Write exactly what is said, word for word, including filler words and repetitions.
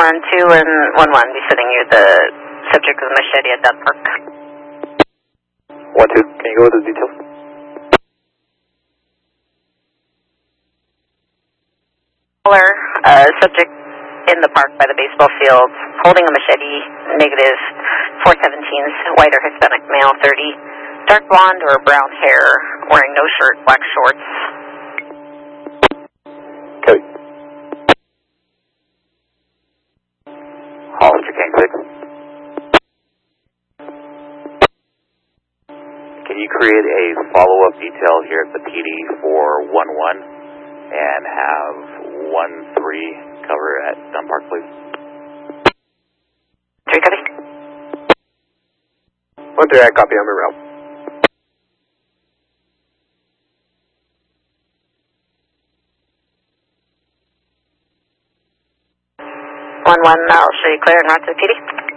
one two and one one be sending you the subject with machete at Dunn Park. one two, can you go with the details? Caller, uh, subject in the park by the baseball field, holding a machete, negative four seventeens, white or Hispanic male, thirty, dark blonde or brown hair, wearing no shirt, black shorts. Okay. Hollister King six. Can you create a follow-up detail here at the P D for one one and have one three cover at Dunn Park, please? three copy. one three, I copy, I'm en route. one one, I'll show you clear and route to the P D.